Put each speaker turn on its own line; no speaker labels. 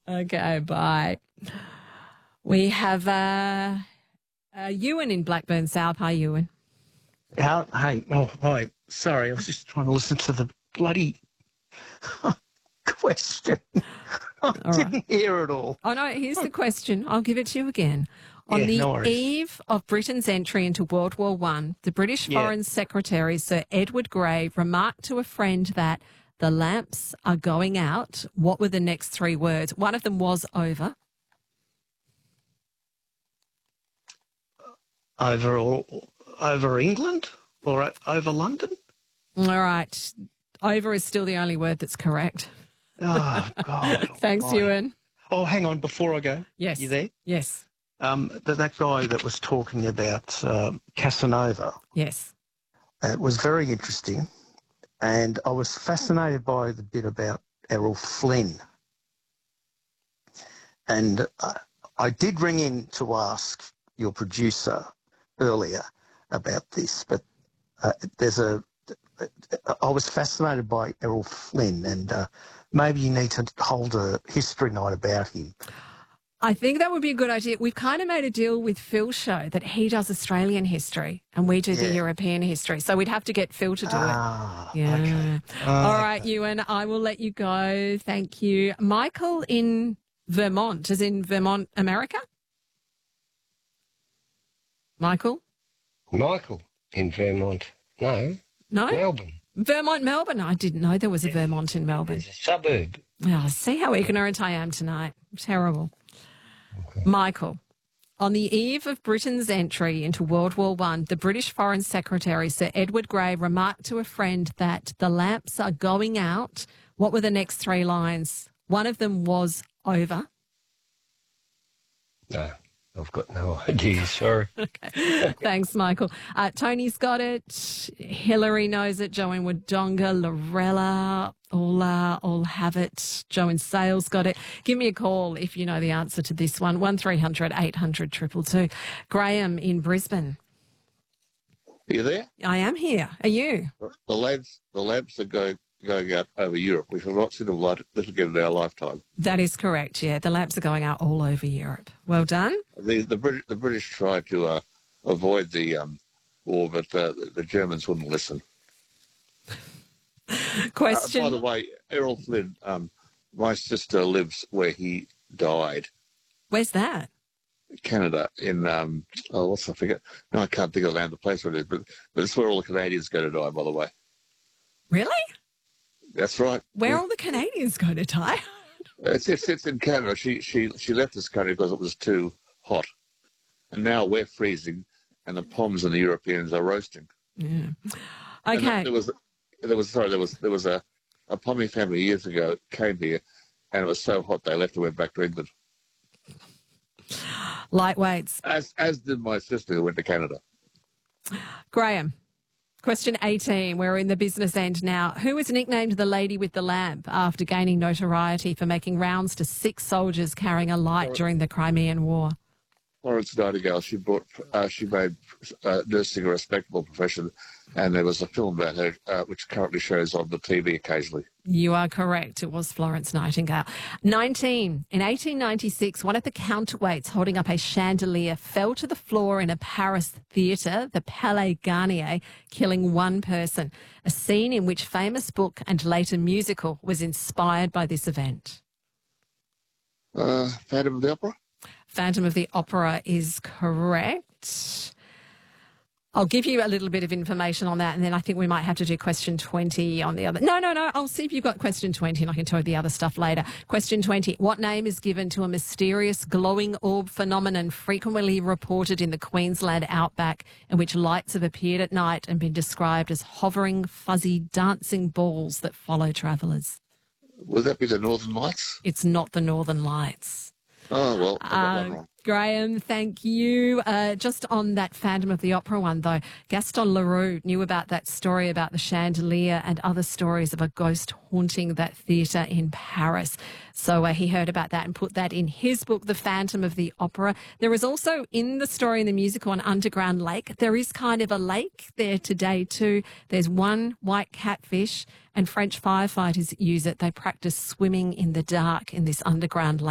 Okay, bye. We have Ewan in Blackburn South. Hi, Ewan.
Hey, hi. Sorry, I was just trying to listen to the bloody question. I didn't hear it all.
Oh, no, here's the question. I'll give it to you again. On
Yeah,
the
no worries.
eve of Britain's entry into World War I, the British Foreign Secretary, Sir Edward Grey, remarked to a friend that the lamps are going out. What were the next three words? One of them was over.
Over England or over London?
All right. Over is still the only word that's correct.
Oh, God.
Thanks, Ewan.
Oh, hang on, before I go.
Yes.
You there?
Yes.
That guy that was talking about Casanova,
Yes.
it was very interesting, and I was fascinated by the bit about Errol Flynn. And I did ring in to ask your producer earlier about this, but I was fascinated by Errol Flynn, and maybe you need to hold a history night about him.
I think that would be a good idea. We've kind of made a deal with Phil Show that he does Australian history and we do the European history. So we'd have to get Phil to do it. Yeah.
Okay.
All right, Ewan, I will let you go. Thank you. Michael in Vermont, as in Vermont, America? Michael?
Michael in Vermont. No.
No?
Melbourne.
Vermont, Melbourne. I didn't know there was a Vermont in Melbourne.
It's a suburb.
Oh, see how ignorant I am tonight. Terrible. Okay. Michael, on the eve of Britain's entry into World War I, the British Foreign Secretary, Sir Edward Grey, remarked to a friend that the lamps are going out. What were the next three lines? One of them was over.
No, I've got no idea, sorry.
Okay. Thanks, Michael. Tony's got it. Hillary knows it. Joanne Wodonga, Lorella, all have it. Joe in Sales got it. Give me a call if you know the answer to this one. 1300 800 222. Graham in Brisbane.
Are you there?
I am here. Are you?
The lamps are going out over Europe. We have not seen them light this again in our lifetime.
That is correct, yeah. The lamps are going out all over Europe. Well done.
The British tried to avoid the war, but the Germans wouldn't listen.
Question.
By the way, Errol Flynn, my sister lives where he died.
Where's that?
Canada, in, what's I forget? No, I can't think of the land, the place where it is, but it's where all the Canadians go to die, by the way.
Really?
That's right.
Where all the Canadians go to die?
It's in Canada. She left this country because it was too hot. And now we're freezing and the Poms and the Europeans are roasting.
Yeah. Okay.
There was a Pommy family years ago came here and it was so hot they left and went back to England.
Lightweights.
As did my sister who went to Canada.
Graham, question 18. We're in the business end now. Who was nicknamed the Lady with the Lamp after gaining notoriety for making rounds to 6 soldiers carrying a light during the Crimean War?
Florence Nightingale. She made nursing a respectable profession, and there was a film about her which currently shows on the TV occasionally.
You are correct. It was Florence Nightingale. 19. In 1896, one of the counterweights holding up a chandelier fell to the floor in a Paris theatre, the Palais Garnier, killing one person. A scene in which famous book and later musical was inspired by this event.
Phantom of the Opera?
Phantom of the Opera is correct. I'll give you a little bit of information on that, and then I think we might have to do question 20 on the other. No. I'll see if you've got question 20, and I can tell you the other stuff later. Question 20. What name is given to a mysterious glowing orb phenomenon frequently reported in the Queensland outback, in which lights have appeared at night and been described as hovering, fuzzy, dancing balls that follow travellers?
Would that be the Northern Lights?
It's not the Northern Lights.
Oh, well, I got that wrong.
Graham, thank you. Just on that Phantom of the Opera one, though, Gaston Leroux knew about that story about the chandelier and other stories of a ghost haunting that theatre in Paris. So he heard about that and put that in his book, The Phantom of the Opera. There is also in the story in the musical an underground lake. There is kind of a lake there today too. There's one white catfish and French firefighters use it. They practice swimming in the dark in this underground lake.